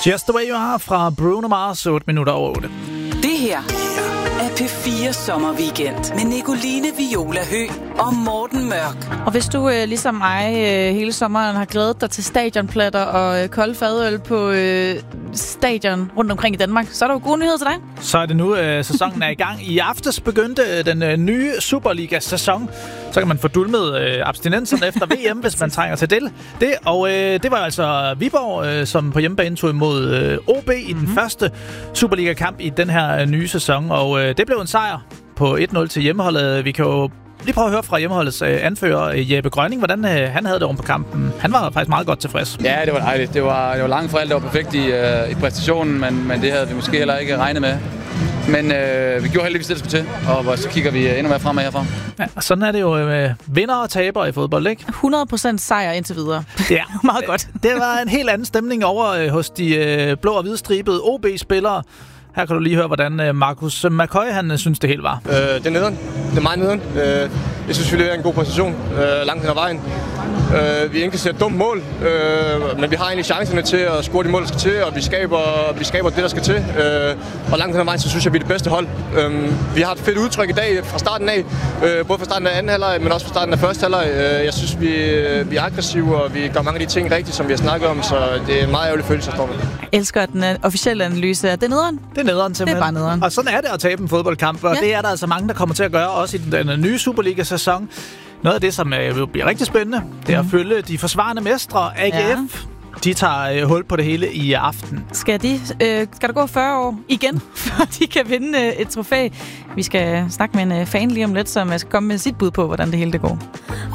Just the way you are fra Bruno Mars, 8 minutter over 8. Det her er P4 Sommerweekend med Nicoline Viola Høgh og Morten Mørk. Og hvis du ligesom mig hele sommeren har glædet dig til stadionplatter og kold fadøl på stadion rundt omkring i Danmark, så er der jo gode nyheder til dig. Så er det nu, sæsonen er i gang. I aftes begyndte den nye Superliga-sæson. Så kan man få dulmet abstinenserne efter VM, hvis man trænger til det. Og det var altså Viborg, som på hjemmebane tog imod OB i den første Superliga-kamp i den her nye sæson. Og det blev en sejr på 1-0 til hjemmeholdet. Vi kan jo lige prøve at høre fra hjemmeholdets anfører Jeppe Grønning, hvordan han havde det oven på kampen. Han var faktisk meget godt tilfreds. Ja, det var dejligt. Det var langt fra alt, der var perfekt i præstationen, men det havde vi måske heller ikke regnet med. Men vi gjorde heldigvis det, der skulle til, og så kigger vi endnu mere fremad herfra. Ja, sådan er det jo med vinder og tabere i fodbold, ikke? 100% sejr indtil videre. Ja, meget godt. Det var en helt anden stemning over hos de blå og hvide stribede OB-spillere. Her kan du lige høre, hvordan Marcus McCoy, han synes det hele var. Det er nederen. Det er meget nederen. Jeg synes, vi leverer en god præstation langt hen ad vejen. Vi indkasserer et dumt mål, men vi har egentlig chancerne til at score de mål, der skal til, og vi skaber det, der skal til. Og langt hen ad vejen, så synes jeg, vi er det bedste hold. Vi har et fedt udtryk i dag fra starten af, både fra starten af anden halvleg, men også fra starten af første halvleg. Jeg synes, vi er aggressive, og vi gør mange af de ting rigtigt, som vi har snakket om, så det er en meget ærgerlig følelse, jeg står med. Jeg elsker den officielle analyse. Det er nederen. Det er nederen, simpelthen. Det er bare nederen. Og sådan er det at tabe en fodboldkamp, og det er der altså mange, der kommer til at gøre, også i den nye Superliga-sæson. Noget af det, som bliver rigtig spændende, det er at følge de forsvarende mestre, AGF. Ja. De tager hul på det hele i aften. Skal der gå 40 år igen, før de kan vinde et trofæ? Vi skal snakke med en fan lige om lidt, som skal komme med sit bud på, hvordan det hele det går.